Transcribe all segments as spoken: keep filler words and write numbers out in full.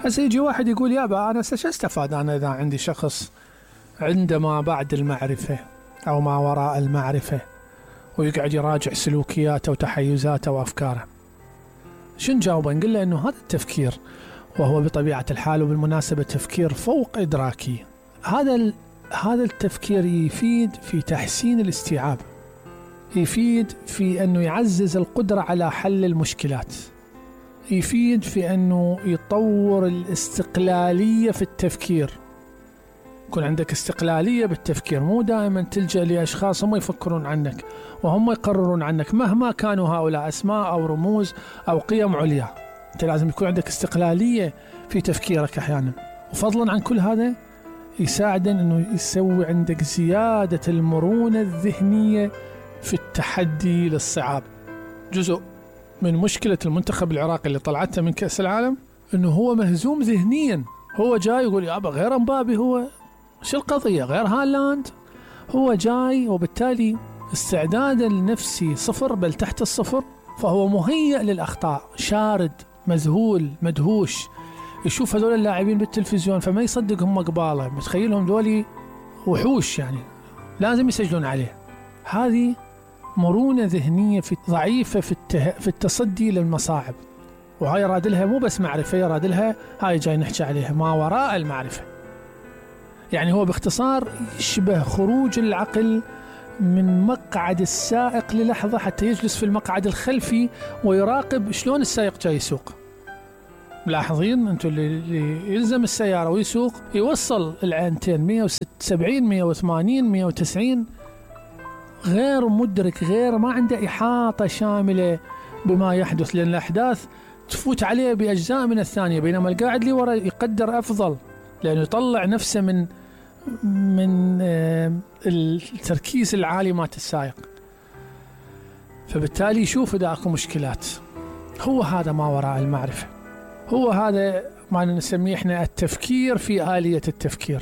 هسه يجي واحد يقول يابا أنا شو استفاد أنا إذا عندي شخص عنده ما بعد المعرفة أو ما وراء المعرفة ويقعد يراجع سلوكياته وتحيزاته وأفكاره؟ شو نجاوبه؟ نقول له إنه هذا التفكير، وهو بطبيعة الحال وبالمناسبة تفكير فوق إدراكي، هذا هذا التفكير يفيد في تحسين الاستيعاب، يفيد في أنه يعزز القدرة على حل المشكلات، يفيد في أنه يطور الاستقلالية في التفكير، يكون عندك استقلالية بالتفكير، مو دائما تلجأ لأشخاص هم يفكرون عنك وهم يقررون عنك مهما كانوا هؤلاء أسماء أو رموز أو قيم عليا. أنت لازم يكون عندك استقلالية في تفكيرك أحيانا. وفضلا عن كل هذا يساعد أنه يسوي عندك زيادة المرونة الذهنية في التحدي للصعاب. جزء من مشكلة المنتخب العراقي اللي طلعته من كأس العالم أنه هو مهزوم ذهنيا. هو جاي يقول يا أبا غير مبابي، هو شو القضية غير هالاند، هو جاي وبالتالي استعداده النفسي صفر بل تحت الصفر، فهو مهيئ للأخطاء، شارد مذهول مدهوش، يشوف هذول اللاعبين بالتلفزيون فما يصدق هم قباله، متخيلهم دولي وحوش يعني لازم يسجلون عليه. هذه مرونة ذهنية في ضعيفة في, الته... في التصدي للمصاعب، وهاي راد لها مو بس معرفة، راد لها هاي جاي نحكي عليها ما وراء المعرفة. يعني هو باختصار يشبه خروج العقل من مقعد السائق للحظة حتى يجلس في المقعد الخلفي ويراقب شلون السائق جاي يسوق. ملاحظين انتم اللي يلزم السيارة ويسوق يوصل العينتين مية وسبعين مية وثمانين مية وتسعين، غير مدرك، غير ما عنده إحاطة شاملة بما يحدث، لأن الأحداث تفوت عليه بأجزاء من الثانية، بينما القاعد اللي ورا يقدر أفضل لأنه يطلع نفسه من من التركيز العالي مات السائق، فبالتالي يشوف إذا أكو مشكلات. هو هذا ما وراء المعرفة، هو هذا ما نسميه إحنا التفكير في آلية التفكير،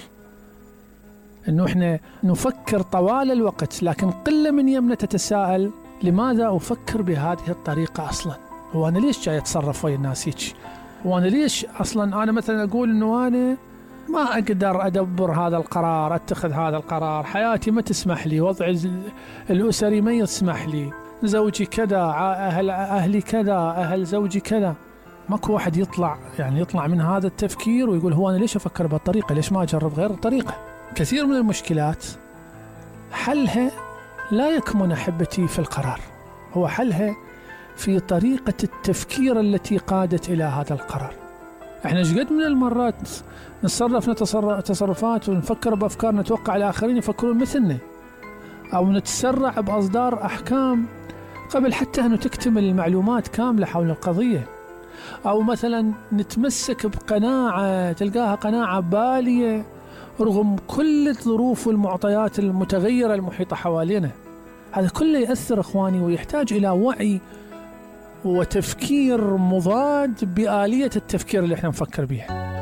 إنه إحنا نفكر طوال الوقت لكن قلة من يمنا تتساءل لماذا أفكر بهذه الطريقة أصلا؟ هو أنا ليش جاي أتصرف ويا الناس هيك؟ وأنا ليش أصلا أنا مثلا أقول إنه أنا ما أقدر أدبر هذا القرار، أتخذ هذا القرار، حياتي ما تسمح لي، وضعي الأسري ما يسمح لي، زوجي كذا، أهل أهلي كذا، أهل زوجي كذا. ماكو واحد يطلع يعني يطلع من هذا التفكير ويقول هو أنا ليش أفكر بهالطريقة، ليش ما أجرب غير الطريقة؟ كثير من المشكلات حلها لا يكمن أحبتي في القرار، هو حلها في طريقة التفكير التي قادت إلى هذا القرار. احنا شقد من المرات نتصرف تصرفات ونفكر بأفكار نتوقع الآخرين يفكرون مثلنا، أو نتسرع بأصدار أحكام قبل حتى أن تكتمل المعلومات كاملة حول القضية، أو مثلا نتمسك بقناعة تلقاها قناعة بالية رغم كل الظروف والمعطيات المتغيرة المحيطة حوالينا. هذا كله يأثر إخواني ويحتاج إلى وعي وتفكير مضاد بآلية التفكير اللي احنا نفكر بها.